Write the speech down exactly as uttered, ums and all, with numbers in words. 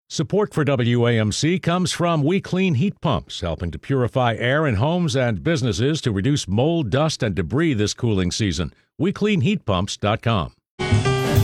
Support for W A M C comes from We Clean Heat Pumps, helping to purify air in homes and businesses to reduce mold, dust, and debris this cooling season. we clean heat pumps dot com.